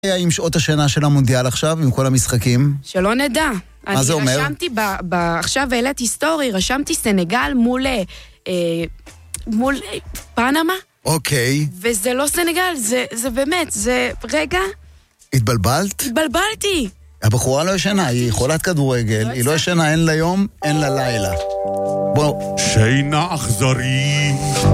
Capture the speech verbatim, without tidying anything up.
עם שעות השינה של המונדיאל עכשיו, עם כל המשחקים? שלא נדע. מה זה אומר? אני רשמתי, ב, ב, עכשיו העלית היסטורי, רשמתי סנגל מול, אה, מול אה, פנמה. אוקיי. וזה לא סנגל, זה, זה באמת, זה רגע... התבלבלת? התבלבלתי. הבחורה לא ישנה, היא חולת כדורגל, היא לא ישנה, אין לה יום, אין לה לילה. בוא. שינה אכזרי.